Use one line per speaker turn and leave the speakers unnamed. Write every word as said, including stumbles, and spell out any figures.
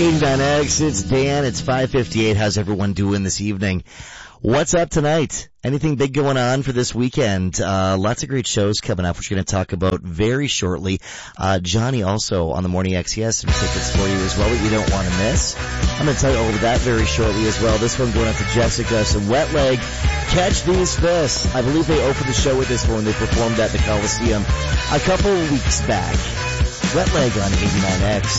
eighty-nine X, it's Dan, it's five fifty-eight. How's everyone doing this evening? What's up tonight? Anything big going on for this weekend? Uh, lots of great shows coming up, which we're going to talk about very shortly. Uh, Johnny also on the Morning X, he has some tickets for you as well that you don't want to miss. I'm going to tell you all about that very shortly as well. This one going out to Jessica, some Wet Leg, Catch These Fists. I believe they opened the show with this one. They performed at the Coliseum a couple of weeks back. Wet Leg on eighty-nine X.